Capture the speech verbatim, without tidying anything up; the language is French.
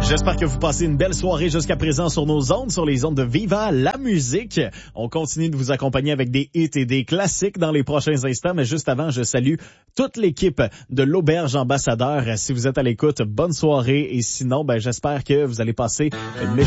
J'espère que vous passez une belle soirée jusqu'à présent sur nos ondes, sur les ondes de Viva la musique. On continue de vous accompagner avec des hits et des classiques dans les prochains instants, mais juste avant, je salue toute l'équipe de l'Auberge Ambassadeur. Si vous êtes à l'écoute, bonne soirée et sinon, ben j'espère que vous allez passer une